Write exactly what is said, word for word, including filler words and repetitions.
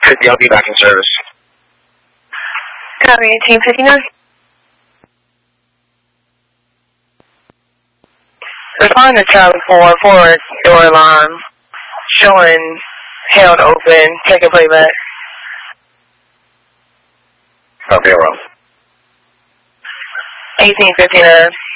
fifty, I'll be back in service. Copy, eighteen fifty-nine. Respond to Charlie four, forward door alarm, showing held open, take a playback. Copy, wrong. eighteen fifty-nine.